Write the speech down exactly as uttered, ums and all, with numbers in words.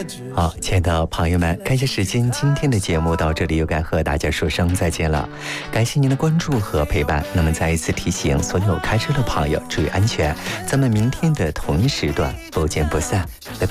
好，亲爱的朋友们，看一下时间，今天的节目到这里又该和大家说声再见了。感谢您的关注和陪伴。那么再一次提醒所有开车的朋友注意安全，咱们明天的同一时段不见不散，拜拜。